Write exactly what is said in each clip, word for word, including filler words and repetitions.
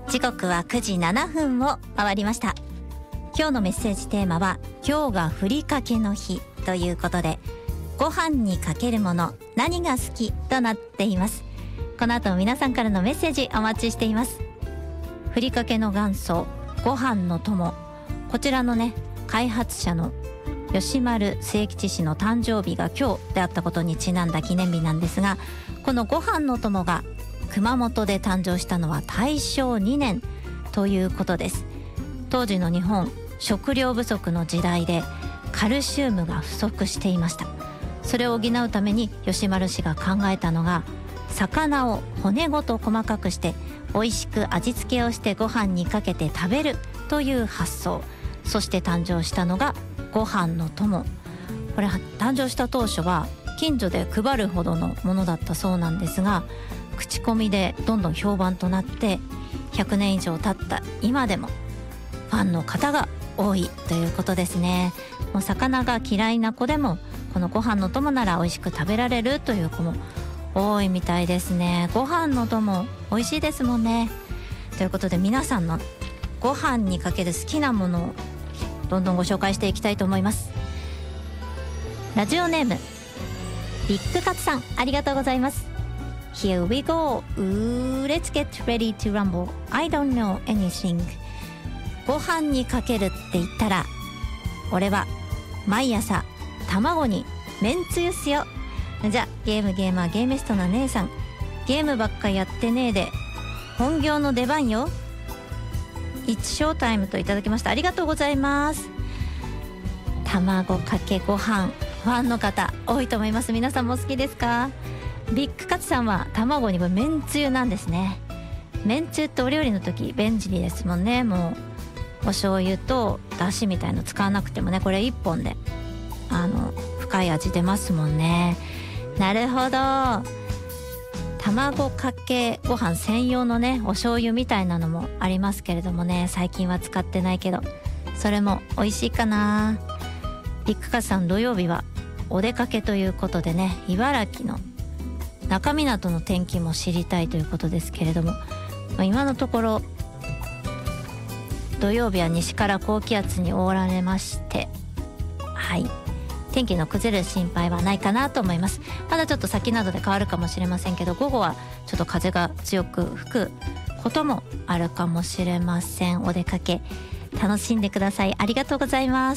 時刻はくじななふんを回りました。今日のメッセージテーマは今日がふりかけの日ということで、ご飯にかけるもの何が好きとなっています。この後も皆さんからのメッセージお待ちしています。ふりかけの元祖ご飯の友、こちらのね開発者の吉丸末吉氏の誕生日が今日であったことにちなんだ記念日なんですが、このご飯の友が熊本で誕生したのは大正にねんということです。当時の日本、食料不足の時代でカルシウムが不足していました。それを補うために吉丸氏が考えたのが、魚を骨ごと細かくして美味しく味付けをしてご飯にかけて食べるという発想。そして誕生したのがご飯の友。これ誕生した当初は近所で配るほどのものだったそうなんですが、口コミでどんどん評判となってひゃくねん以上経った今でもファンの方が多いということですね。もう魚が嫌いな子でもこのご飯の友なら美味しく食べられるという子も多いみたいですね。ご飯の友美味しいですもんね。ということで皆さんのご飯にかける好きなものをどんどんご紹介していきたいと思います。ラジオネームビッグカツさん、ありがとうございます。 Here we go. Ooh, let's get ready to rumble. I don't know anything. ご飯にかけるって言ったら俺は毎朝卵にめんつゆっすよ。じゃあゲームゲーマーゲーミストな姉さん、ゲームばっかやってねえで本業の出番よ。It's show time といただきました。ありがとうございます。卵かけご飯ファンの方多いと思います。皆さんも好きですか？ビッグカツさんは卵にこれめんつゆなんですね。めんつゆってお料理の時便利ですもんね。もうお醤油とだしみたいの使わなくてもね、これいっぽんであの深い味出ますもんね。なるほど。卵かけご飯専用のねお醤油みたいなのもありますけれどもね、最近は使ってないけどそれも美味しいかな。ビッグカツさん土曜日はお出かけということでね、茨城の那珂湊の天気も知りたいということですけれども、今のところ土曜日は西から高気圧に覆われまして、はい天気の崩れる心配はないかなと思います。まだちょっと先などで変わるかもしれませんけど、午後はちょっと風が強く吹くこともあるかもしれません。お出かけ楽しんでください。ありがとうございます。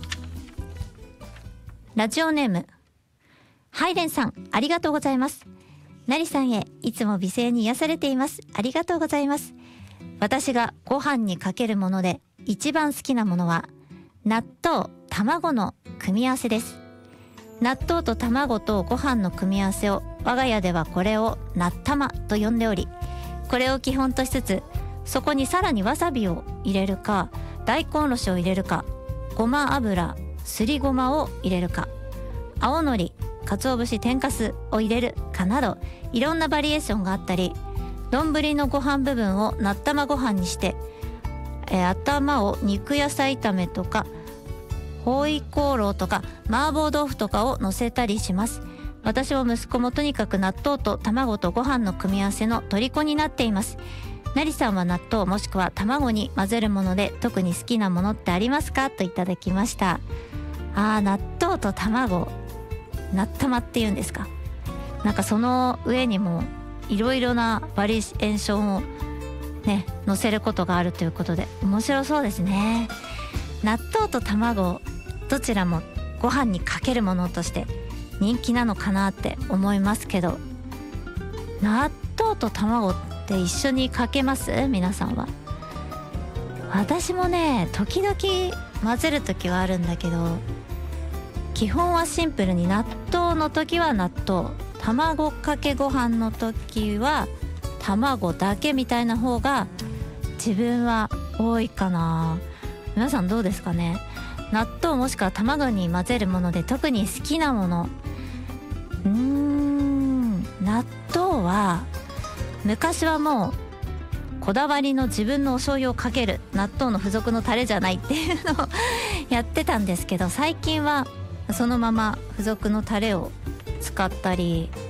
ラジオネームハイレンさん、ありがとうございます。なりさんへいつも美声に癒されています。ありがとうございます。私がご飯にかけるもので一番好きなものは納豆卵の組み合わせです。納豆と卵とご飯の組み合わせを我が家ではこれを納玉と呼んでおり、これを基本としつつそこにさらにわさびを入れるか、大根おろしを入れるか、ごま油すりごまを入れるか、青のり鰹節天かすを入れるかなど、いろんなバリエーションがあったり、丼のご飯部分を納玉ご飯にして、えー、頭を肉野菜炒めとかホイコーローとか麻婆豆腐とかを乗せたりします。私も息子もとにかく納豆と卵とご飯の組み合わせの虜になっています。なりさんは納豆もしくは卵に混ぜるもので特に好きなものってありますかといただきました。あー、納豆と卵納玉っていうんですか。なんかその上にもいろいろなバリエーションをね乗せることがあるということで面白そうですね。納豆と卵どちらもご飯にかけるものとして人気なのかなって思いますけど、納豆と卵って一緒にかけます？皆さんは？私もね時々混ぜる時はあるんだけど、基本はシンプルに納豆の時は納豆、卵かけご飯の時は卵だけみたいな方が自分は多いかな。皆さんどうですかね。納豆もしくは卵に混ぜるもので特に好きなもの、うーん納豆は昔はもうこだわりの自分のお醤油をかける納豆の付属のタレじゃないっていうのをやってたんですけど、最近はそのまま付属のタレを使ったり、